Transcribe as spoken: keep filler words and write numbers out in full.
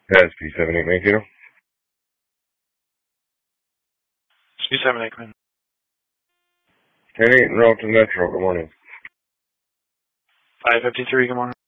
Has P seven eight Mankato. P seven eight, man. ten eight in Relton Metro, good morning. five fifty-three, good morning.